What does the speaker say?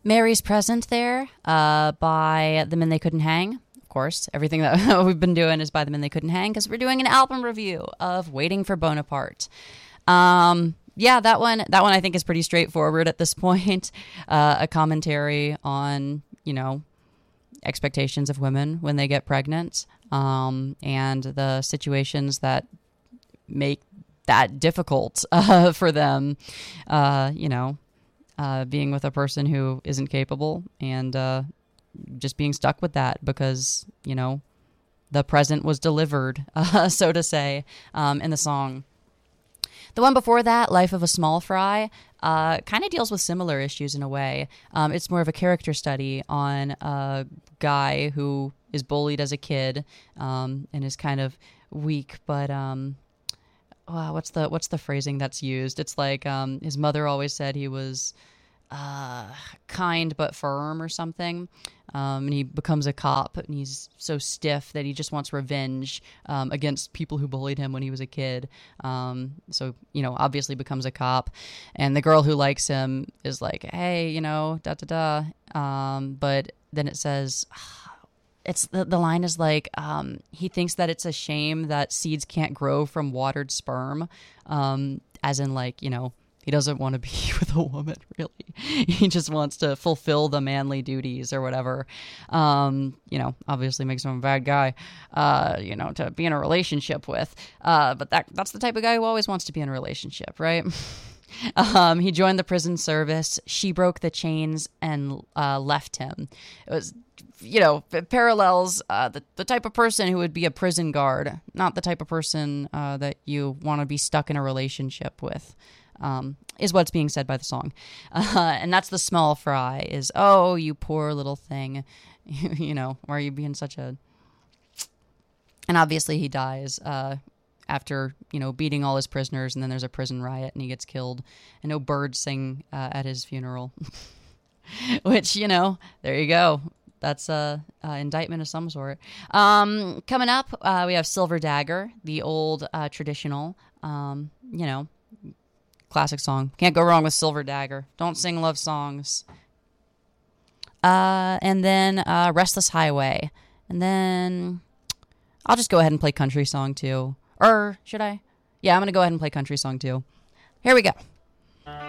Mary's Present there by The Men They Couldn't Hang. Of course, everything that we've been doing is by The Men They Couldn't Hang because we're doing an album review of Waiting for Bonaparte. Yeah, that one I think is pretty straightforward at this point. A commentary on, expectations of women when they get pregnant, and the situations that make that difficult for them, being with a person who isn't capable and just being stuck with that because, the present was delivered, so to say, in the song. The one before that, Life of a Small Fry, kind of deals with similar issues in a way. It's more of a character study on a guy who is bullied as a kid and is kind of weak, but what's the phrasing that's used? It's like his mother always said he was kind but firm or something. And he becomes a cop and he's so stiff that he just wants revenge against people who bullied him when he was a kid. So, obviously becomes a cop. And the girl who likes him is like, hey, but then it says, it's the line is like, he thinks that it's a shame that seeds can't grow from watered sperm. As in like, he doesn't want to be with a woman, really. He just wants to fulfill the manly duties or whatever. Obviously makes him a bad guy, to be in a relationship with. But that's the type of guy who always wants to be in a relationship, right? He joined the prison service. She broke the chains and left him. It was, it parallels the type of person who would be a prison guard, not the type of person that you want to be stuck in a relationship with. Is what's being said by the song. And that's the small fry is, oh, you poor little thing, why are you being such a... And obviously he dies after, beating all his prisoners, and then there's a prison riot and he gets killed, and no birds sing at his funeral. Which, there you go. That's a indictment of some sort. Coming up, we have Silver Dagger, the old traditional, classic song. Can't go wrong with Silver Dagger. Don't sing love songs. And then Restless Highway. And then I'll just go ahead and play country song too. Or should I? Yeah, I'm going to go ahead and play country song too. Here we go.